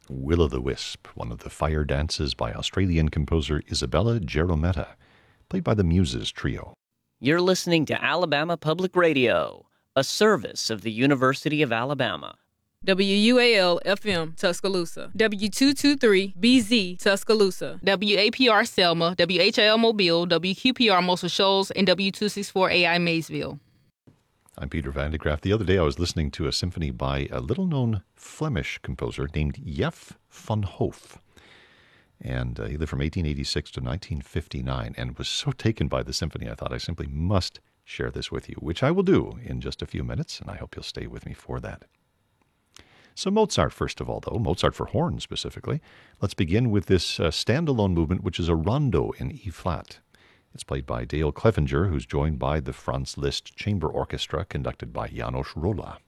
Will-o'-the-Wisp, one of the fire dances by Australian composer Isabella Gerometta, played by the Muses Trio. You're listening to Alabama Public Radio, a service of the University of Alabama. WUAL-FM, Tuscaloosa. W223-BZ, Tuscaloosa. WAPR Selma, WHIL Mobile, WQPR Muscle Shoals, and W264AI Maysville. I'm Peter Van de Graaff. The other day I was listening to a symphony by a little-known Flemish composer named Jef van Hoof. And he lived from 1886 to 1959 and was so taken by the symphony, I thought I simply must share this with you, which I will do in just a few minutes, and I hope you'll stay with me for that. So Mozart, first of all, though, Mozart for horn specifically. Let's begin with this standalone movement, which is a rondo in E-flat. It's played by Dale Clevenger, who's joined by the Franz Liszt Chamber Orchestra, conducted by János Róla.